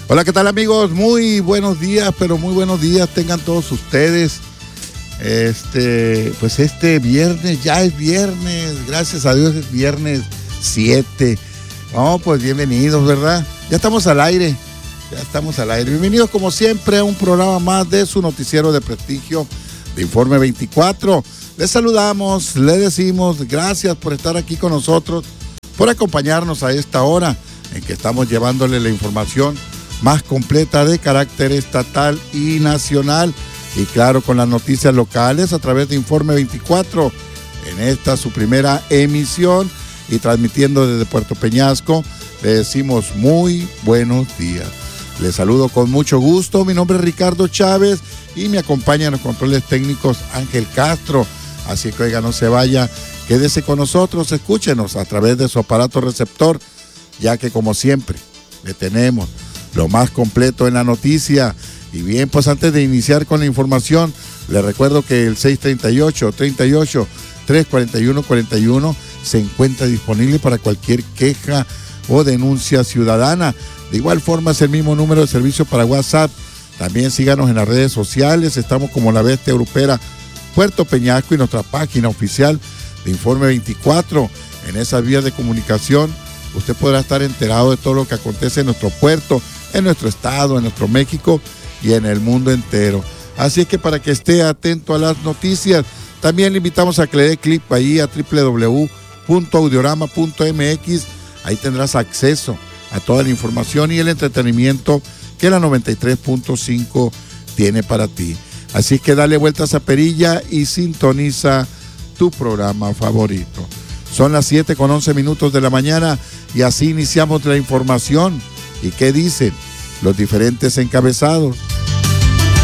Hola, ¿qué tal, amigos? Muy buenos días, pero muy buenos días tengan todos ustedes. Pues este viernes, ya es viernes, gracias a Dios es viernes 7. Oh, pues bienvenidos, ¿verdad? Ya estamos al aire. Bienvenidos como siempre a un programa más de su noticiero de prestigio de Informe 24. Les saludamos, les decimos gracias por estar aquí con nosotros, por acompañarnos a esta hora en que estamos llevándole la información más completa de carácter estatal y nacional, y claro, con las noticias locales a través de Informe 24, en esta su primera emisión, y transmitiendo desde Puerto Peñasco. Le decimos muy buenos días. Les saludo con mucho gusto, mi nombre es Ricardo Chávez y me acompaña en los controles técnicos Ángel Castro. Así que oiga, no se vaya, quédese con nosotros, escúchenos a través de su aparato receptor, ya que como siempre le tenemos lo más completo en la noticia. Y bien, pues antes de iniciar con la información, les recuerdo que el 638-341-41 se encuentra disponible para cualquier queja o denuncia ciudadana. De igual forma es el mismo número de servicio para WhatsApp. También síganos en las redes sociales, estamos como La Bestia Grupera Puerto Peñasco y nuestra página oficial de Informe 24. En esas vías de comunicación usted podrá estar enterado de todo lo que acontece en nuestro puerto, en nuestro estado, en nuestro México y en el mundo entero. Así es que para que esté atento a las noticias, también le invitamos a que le dé clic ahí a www.audiorama.mx. Ahí tendrás acceso a toda la información y el entretenimiento que la 93.5 tiene para ti. Así que dale vueltas a perilla y sintoniza tu programa favorito. Son las 7:11 de la mañana y así iniciamos la información. ¿Y qué dicen los diferentes encabezados?